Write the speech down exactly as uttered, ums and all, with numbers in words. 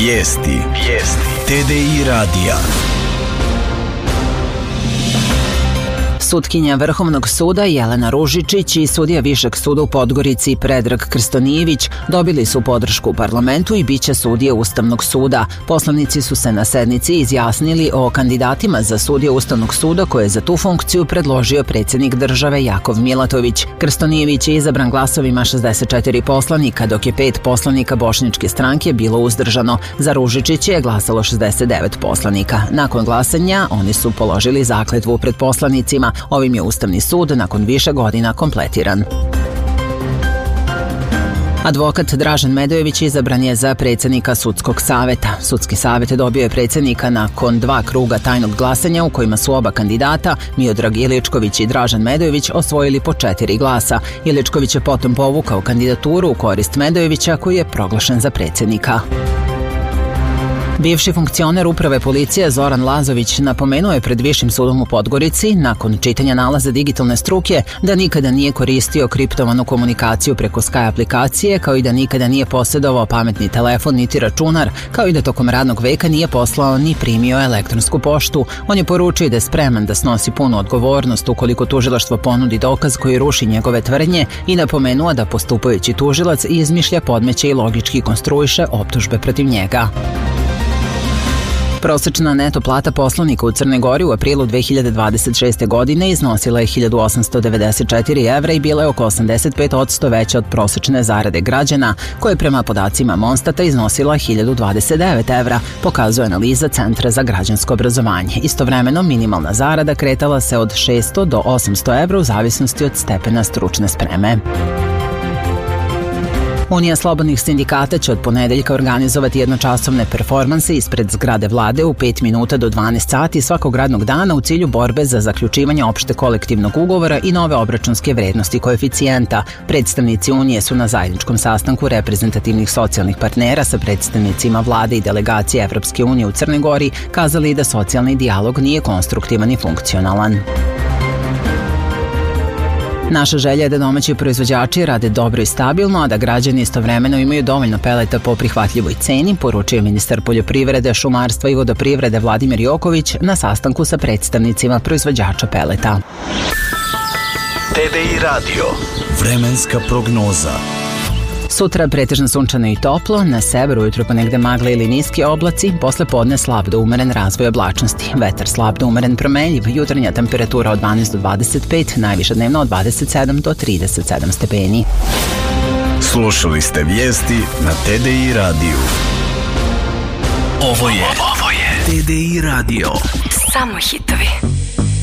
Vijesti. Vijesti. T D I radija. Sutkinja Vrhovnog suda Jelena Ružičić i sudija Višeg suda u Podgorici Predrag Krstonijević dobili su podršku u parlamentu i biće sudije Ustavnog suda. Poslanici su se na sednici izjasnili o kandidatima za sudije Ustavnog suda koje je za tu funkciju predložio predsjednik države Jakov Milatović. Krstonijević je izabran glasovima šezdeset četiri poslanika, dok je pet poslanika Bošnjačke stranke bilo uzdržano. Za Ružičića je glasalo šezdeset devet poslanika. Nakon glasanja oni su položili zakletvu pred poslanicima. Ovim je Ustavni sud nakon više godina kompletiran. Advokat Dražen Medojević izabran je za predsjednika Sudskog saveta. Sudski savet dobio je predsjednika nakon dva kruga tajnog glasanja u kojima su oba kandidata, Miodrag Iličković i Dražen Medojević, osvojili po četiri glasa. Iličković je potom povukao kandidaturu u korist Medojevića koji je proglašen za predsjednika. Bivši funkcioner uprave policije Zoran Lazović napomenuo je pred Višim sudom u Podgorici, nakon čitanja nalaza digitalne struke, da nikada nije koristio kriptovanu komunikaciju preko Sky aplikacije, kao i da nikada nije posjedovao pametni telefon niti računar, kao i da tokom radnog veka nije poslao ni primio elektronsku poštu. On je poručio da je spreman da snosi punu odgovornost ukoliko tužilaštvo ponudi dokaz koji ruši njegove tvrdnje i napomenuo da postupajući tužilac izmišlja, podmeće i logički konstruiše optužbe protiv njega. Prosečna neto plata poslanika u Crnoj Gori u aprilu dve hiljade dvadeset šeste. godine iznosila je hiljadu osamsto devedeset četiri evra i bila je oko osamdeset pet posto veća od prosečne zarade građana, koja je prema podacima Monstata iznosila hiljadu dvadeset devet evra, pokazuje analiza Centra za građansko obrazovanje. Istovremeno, minimalna zarada kretala se od šesto do osamsto evra u zavisnosti od stepena stručne spreme. Unija slobodnih sindikata će od ponedeljka organizovati jednočasovne performanse ispred zgrade vlade u pet minuta do dvanaest sati svakog radnog dana u cilju borbe za zaključivanje opšte kolektivnog ugovora i nove obračunske vrednosti koeficijenta. Predstavnici Unije su na zajedničkom sastanku reprezentativnih socijalnih partnera sa predstavnicima vlade i delegacije Evropske unije u Crnoj Gori kazali da socijalni dijalog nije konstruktivan i funkcionalan. Naša želja je da domaći proizvođači rade dobro i stabilno, a da građani istovremeno imaju dovoljno peleta po prihvatljivoj ceni, poručio ministar poljoprivrede, šumarstva i vodoprivrede Vladimir Joković na sastanku sa predstavnicima proizvođača peleta. T D I radio. Vremenska prognoza. Sutra pretežno sunčano i toplo, na severu ujutro ponegde magla ili niski oblaci, posle podne slab do umeren razvoj oblačnosti. Vetar slab do umeren promenljiv, jutarnja temperatura od dvanaest do dvadeset pet, najviša dnevno od dvadeset sedam do trideset sedam stepeni. Slušali ste vijesti na T D I radiju. Ovo je, ovo je T D I radio. Samo hitovi.